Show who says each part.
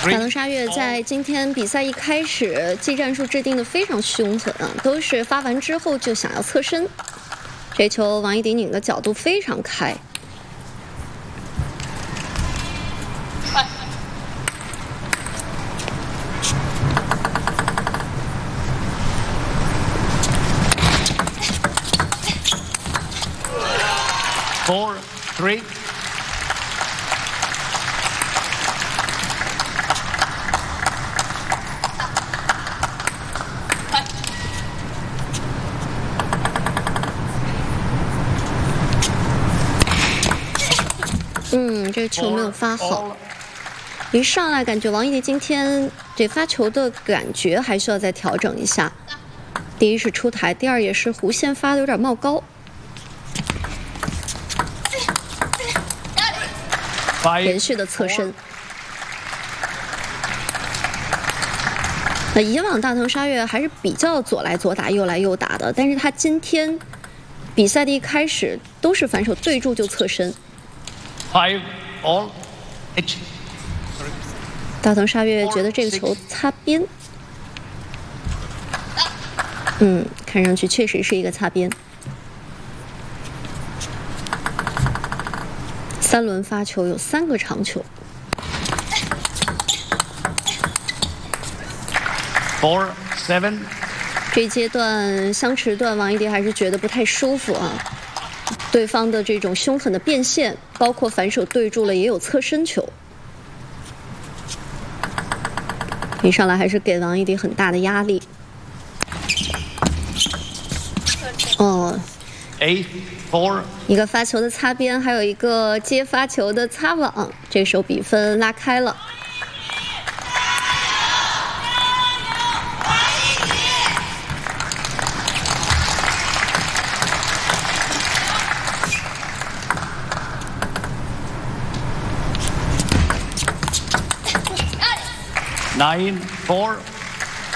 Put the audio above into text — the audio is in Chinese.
Speaker 1: 大藤沙月在今天比赛一开始，技战术制定的非常凶狠啊，都是发完之后就想要侧身。这球王艺迪拧的角度非常开。
Speaker 2: 4, 3.
Speaker 1: 这个球没有发好。一上来感觉王艺迪今天这发球的感觉还需要再调整一下。第一是出台，第二也是弧线发的有点冒高。连续的侧身。以往大藤沙月还是比较左来左打、右来右打的，但是他今天比赛的一开始都是反手对住就侧身。
Speaker 2: 5 all H。
Speaker 1: 大藤沙月觉得这个球擦边，看上去确实是一个擦边。3轮发球有3个长球。
Speaker 2: 4, 7。
Speaker 1: 这一阶段相持段，王艺迪还是觉得不太舒服啊。对方的这种凶狠的变现，包括反手对住了，也有侧身球。一上来还是给王艺迪很大的压力。
Speaker 2: 8, 4。
Speaker 1: 一个发球的擦边，还有一个接发球的擦网，这时候比分拉开了。
Speaker 2: 9, 4。